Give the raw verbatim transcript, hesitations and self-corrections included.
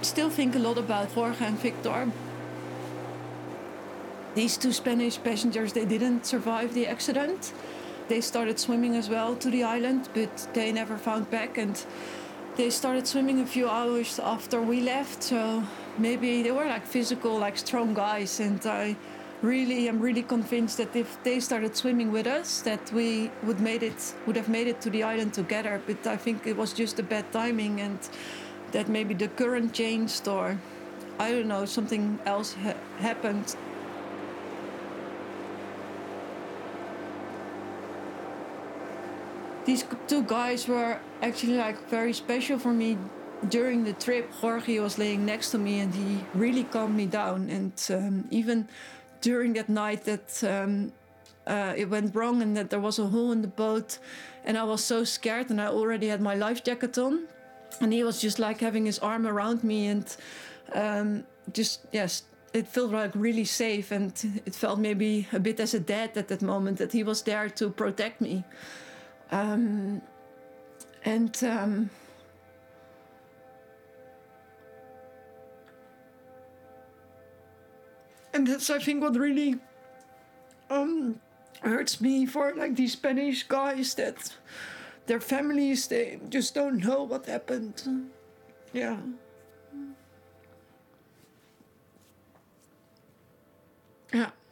still think a lot about Jorge and Victor. These two Spanish passengers, they didn't survive the accident. They started swimming as well to the island, but they never found back, and they started swimming a few hours after we left. So maybe they were like physical, like strong guys, and I really am really convinced that if they started swimming with us, that we would made it would have made it to the island together. But I think it was just a bad timing, and that maybe the current changed, or I don't know, something else ha- happened. These two guys were actually like very special for me during the trip. Jorge was laying next to me and he really calmed me down. And um, even during that night that um, uh, it went wrong and that there was a hole in the boat and I was so scared and I already had my life jacket on. And he was just like having his arm around me and um, just, yes, it felt like really safe. And it felt maybe a bit as a dad at that moment, that he was there to protect me. Um, and um, and that's, I think, what really um, hurts me for like these Spanish guys, that their families, they just don't know what happened. Yeah. Yeah.